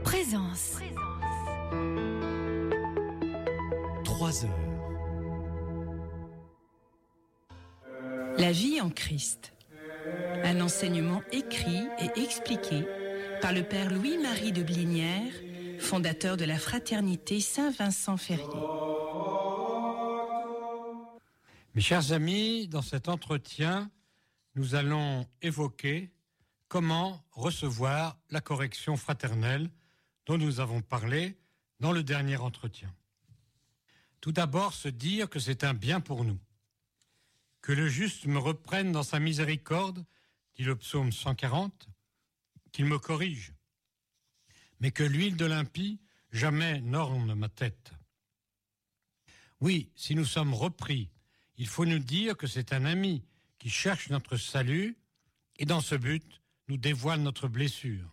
Présence. 3 heures. La vie en Christ. Un enseignement écrit et expliqué par le Père Louis-Marie de Blinière, fondateur de la Fraternité Saint-Vincent-Ferrier. Mes chers amis, dans cet entretien, nous allons évoquer comment recevoir la correction fraternelle dont nous avons parlé dans le dernier entretien. Tout d'abord, se dire que c'est un bien pour nous. Que le juste me reprenne dans sa miséricorde, dit le psaume 140, qu'il me corrige, mais que l'huile de l'impie jamais n'orne ma tête. Oui, si nous sommes repris, il faut nous dire que c'est un ami qui cherche notre salut et dans ce but nous dévoile notre blessure.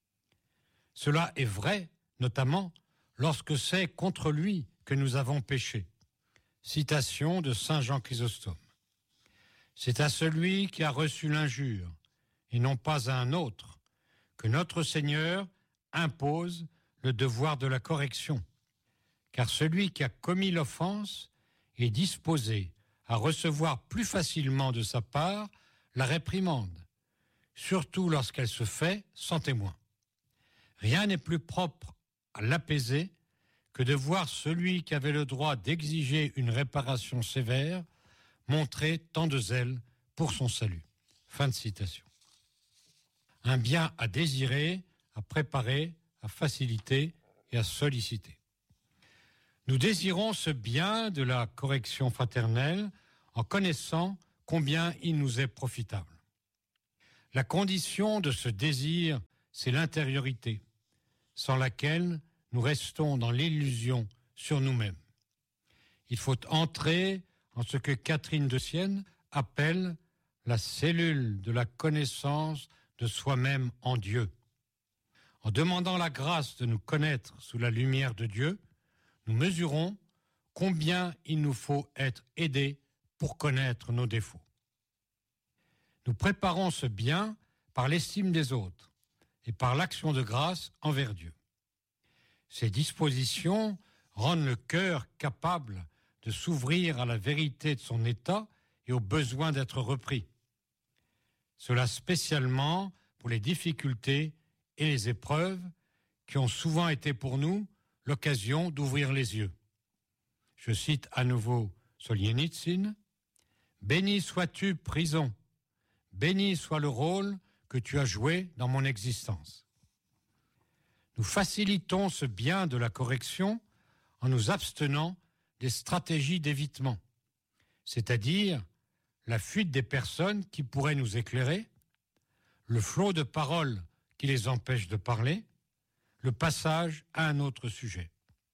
Cela est vrai, notamment lorsque c'est contre lui que nous avons péché. Citation de saint Jean Chrysostome. C'est à celui qui a reçu l'injure, et non pas à un autre, que notre Seigneur impose le devoir de la correction. Car celui qui a commis l'offense est disposé à recevoir plus facilement de sa part la réprimande, surtout lorsqu'elle se fait sans témoin. Rien n'est plus propre à l'apaiser que de voir celui qui avait le droit d'exiger une réparation sévère montrer tant de zèle pour son salut. Fin de citation. Un bien à désirer, à préparer, à faciliter et à solliciter. Nous désirons ce bien de la correction fraternelle en connaissant combien il nous est profitable. La condition de ce désir, c'est l'intériorité, sans laquelle nous restons dans l'illusion sur nous-mêmes. Il faut entrer en ce que Catherine de Sienne appelle la cellule de la connaissance de soi-même en Dieu. En demandant la grâce de nous connaître sous la lumière de Dieu, nous mesurons combien il nous faut être aidés pour connaître nos défauts. Nous préparons ce bien par l'estime des autres et par l'action de grâce envers Dieu. Ces dispositions rendent le cœur capable de s'ouvrir à la vérité de son état et au besoin d'être repris. Cela spécialement pour les difficultés et les épreuves qui ont souvent été pour nous l'occasion d'ouvrir les yeux. Je cite à nouveau Solzhenitsyn. « Béni sois-tu, prison. Béni soit le rôle que tu as joué dans mon existence. » Nous facilitons ce bien de la correction en nous abstenant des stratégies d'évitement, c'est-à-dire la fuite des personnes qui pourraient nous éclairer, le flot de paroles qui les empêche de parler, le passage à un autre sujet.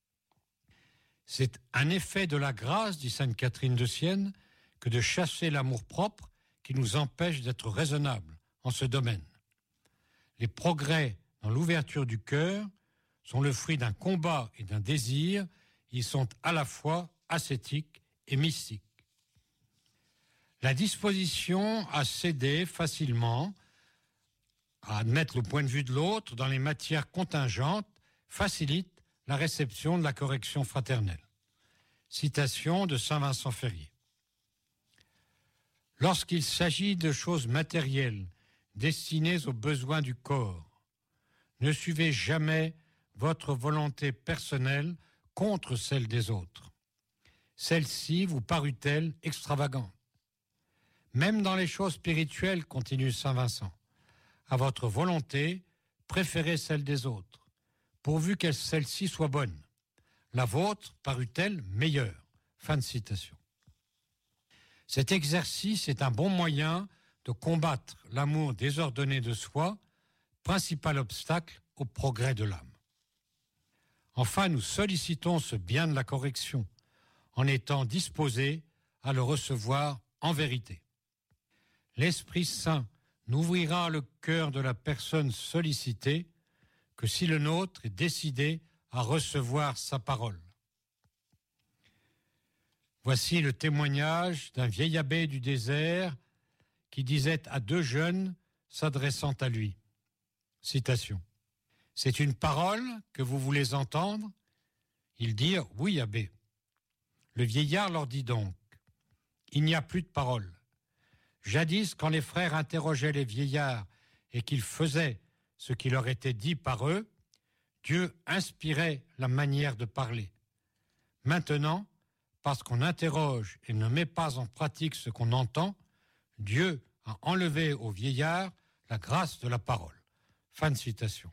C'est un effet de la grâce, dit sainte Catherine de Sienne, que de chasser l'amour-propre qui nous empêche d'être raisonnables en ce domaine. Les progrès dans l'ouverture du cœur sont le fruit d'un combat et d'un désir. Ils sont à la fois ascétiques et mystiques. La disposition à céder facilement, à admettre le point de vue de l'autre dans les matières contingentes, facilite la réception de la correction fraternelle. Citation de saint Vincent-Ferrier. Lorsqu'il s'agit de choses matérielles destinées aux besoins du corps, ne suivez jamais votre volonté personnelle contre celle des autres. Celle-ci vous parut-elle extravagante? Même dans les choses spirituelles, continue saint Vincent, à votre volonté, préférez celle des autres, pourvu que celle-ci soit bonne. La vôtre parut-elle meilleure? Fin de citation. Cet exercice est un bon moyen de combattre l'amour désordonné de soi, principal obstacle au progrès de l'âme. Enfin, nous sollicitons ce bien de la correction en étant disposés à le recevoir en vérité. L'Esprit Saint n'ouvrira le cœur de la personne sollicitée que si le nôtre est décidé à recevoir sa parole. Voici le témoignage d'un vieil abbé du désert qui disait à deux jeunes s'adressant à lui. Citation. C'est une parole que vous voulez entendre ? Ils dirent « Oui, abbé ». Le vieillard leur dit donc « Il n'y a plus de parole. Jadis, quand les frères interrogeaient les vieillards et qu'ils faisaient ce qui leur était dit par eux, Dieu inspirait la manière de parler. Maintenant, parce qu'on interroge et ne met pas en pratique ce qu'on entend, Dieu a enlevé aux vieillards la grâce de la parole. » Fin de citation.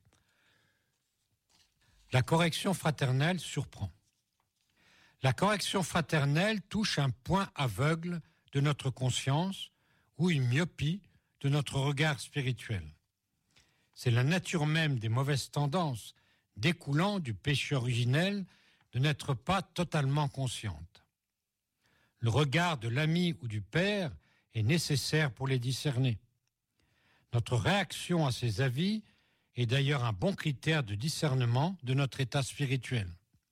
La correction fraternelle surprend. La correction fraternelle touche un point aveugle de notre conscience ou une myopie de notre regard spirituel. C'est la nature même des mauvaises tendances découlant du péché originel de n'être pas totalement consciente. Le regard de l'ami ou du père est nécessaire pour les discerner. Notre réaction à ces avis est d'ailleurs un bon critère de discernement de notre état spirituel.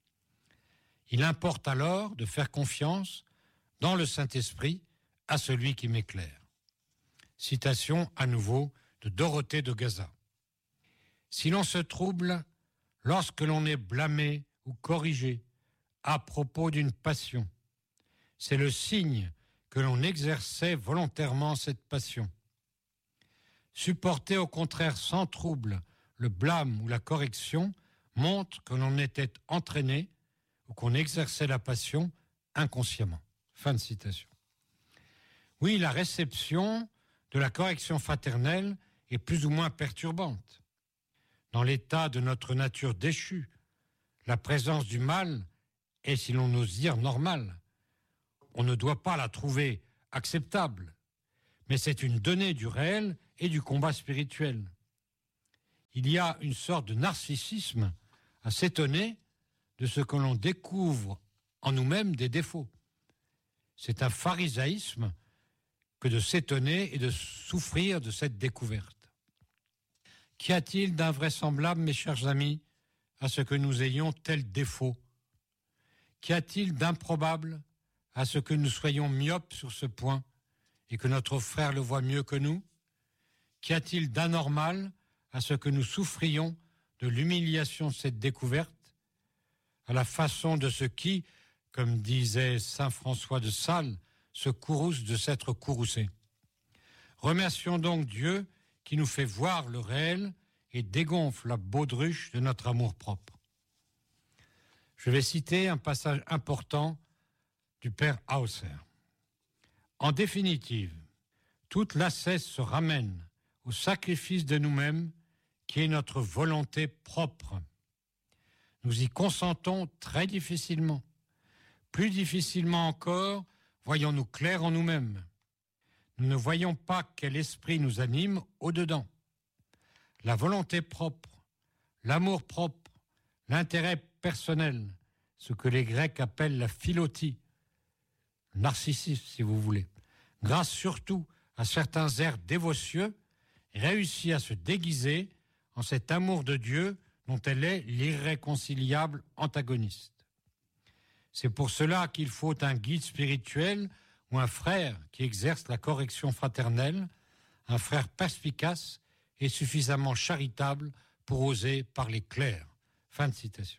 Il importe alors de faire confiance dans le Saint-Esprit à celui qui m'éclaire. Citation à nouveau de Dorothée de Gaza. Si l'on se trouble lorsque l'on est blâmé ou corrigé à propos d'une passion, c'est le signe que l'on exerçait volontairement cette passion. Supporter au contraire sans trouble le blâme ou la correction montre que l'on était entraîné ou qu'on exerçait la passion inconsciemment. Fin de citation. Oui, la réception de la correction fraternelle est plus ou moins perturbante. Dans l'état de notre nature déchue, la présence du mal est, si l'on ose dire, normale. On ne doit pas la trouver acceptable, mais c'est une donnée du réel et du combat spirituel. Il y a une sorte de narcissisme à s'étonner de ce que l'on découvre en nous-mêmes des défauts. C'est un pharisaïsme que de s'étonner et de souffrir de cette découverte. Qu'y a-t-il d'invraisemblable, mes chers amis, à ce que nous ayons tel défaut ? Qu'y a-t-il d'improbable à ce que nous soyons myopes sur ce point et que notre frère le voit mieux que nous ? Qu'y a-t-il d'anormal à ce que nous souffrions de l'humiliation de cette découverte, à la façon de ceux qui, comme disait saint François de Sales, se courroucent de s'être courroucés. Remercions donc Dieu qui nous fait voir le réel et dégonfle la baudruche de notre amour-propre. Je vais citer un passage important du Père Hauser. En définitive, toute l'ascèse se ramène au sacrifice de nous-mêmes qui est notre volonté propre. Nous y consentons très difficilement. Plus difficilement encore, voyons-nous clair en nous-mêmes. Nous ne voyons pas quel esprit nous anime au-dedans. La volonté propre, l'amour propre, l'intérêt personnel, ce que les Grecs appellent la philotie, le narcissisme si vous voulez, grâce surtout à certains airs dévotieux, réussit à se déguiser en cet amour de Dieu dont elle est l'irréconciliable antagoniste. C'est pour cela qu'il faut un guide spirituel ou un frère qui exerce la correction fraternelle, un frère perspicace et suffisamment charitable pour oser parler clair. Fin de citation.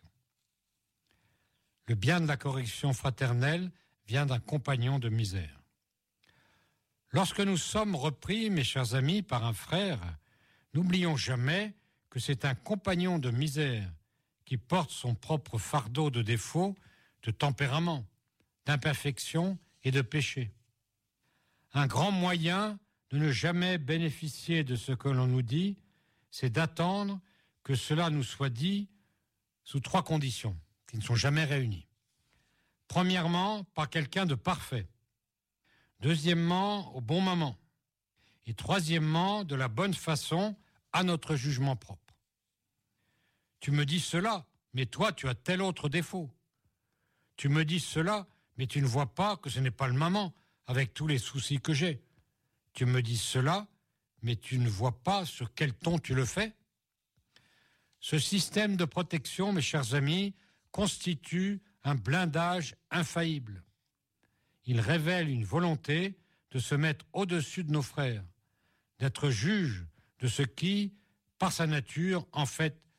Le bien de la correction fraternelle vient d'un compagnon de misère. Lorsque nous sommes repris, mes chers amis, par un frère, n'oublions jamais que c'est un compagnon de misère qui porte son propre fardeau de défauts, de tempérament, d'imperfection et de péché. Un grand moyen de ne jamais bénéficier de ce que l'on nous dit, c'est d'attendre que cela nous soit dit sous 3 conditions qui ne sont jamais réunies. Premièrement, par quelqu'un de parfait. Deuxièmement, au bon moment. Et troisièmement, de la bonne façon à notre jugement propre. Tu me dis cela, mais toi tu as tel autre défaut. Tu me dis cela, mais tu ne vois pas que ce n'est pas le moment avec tous les soucis que j'ai. Tu me dis cela, mais tu ne vois pas sur quel ton tu le fais. Ce système de protection, mes chers amis, constitue un blindage infaillible. Il révèle une volonté de se mettre au-dessus de nos frères, d'être juge de ce qui, par sa nature, en fait,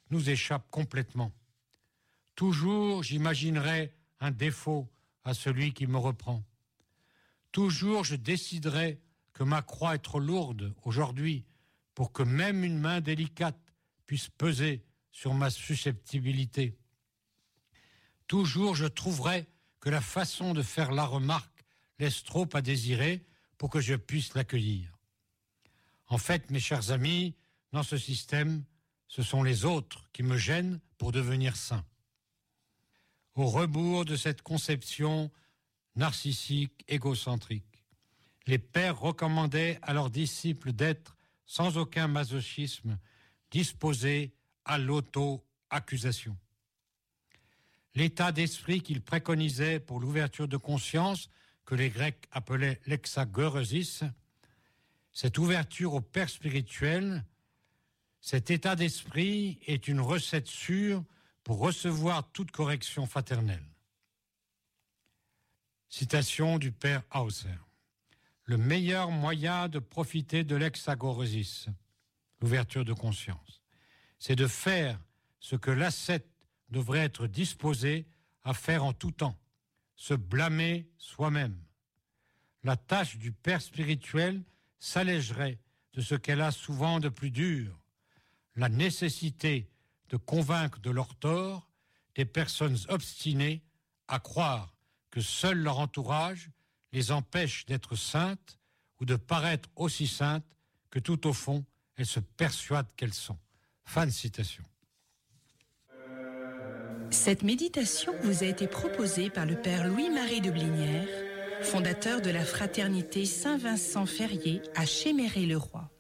nous échappe complètement. Toujours j'imaginerai un défaut à celui qui me reprend. Toujours je déciderai que ma croix est trop lourde aujourd'hui pour que même une main délicate puisse peser sur ma susceptibilité. Toujours je trouverai que la façon de faire la remarque laisse trop à désirer pour que je puisse l'accueillir. En fait, mes chers amis, dans ce système, ce sont les autres qui me gênent pour devenir saint. Au rebours de cette conception narcissique, égocentrique, les pères recommandaient à leurs disciples d'être, sans aucun masochisme, disposés à l'auto-accusation. L'état d'esprit qu'ils préconisaient pour l'ouverture de conscience, que les Grecs appelaient l'exageuresis, cette ouverture au père spirituel, cet état d'esprit est une recette sûre pour recevoir toute correction fraternelle. Citation du père Hauser. Le meilleur moyen de profiter de l'exageuresis, l'ouverture de conscience, c'est de faire ce que l'ascète devrait être disposé à faire en tout temps, se blâmer soi-même. La tâche du père spirituel s'allégerait de ce qu'elle a souvent de plus dur, la nécessité de convaincre de leur tort des personnes obstinées à croire que seul leur entourage les empêche d'être saintes ou de paraître aussi saintes que tout au fond, elles se persuadent qu'elles sont. Fin de citation. Cette méditation vous a été proposée par le père Louis-Marie de Blinière, fondateur de la fraternité Saint-Vincent-Ferrier à Chéméré-le-Roi.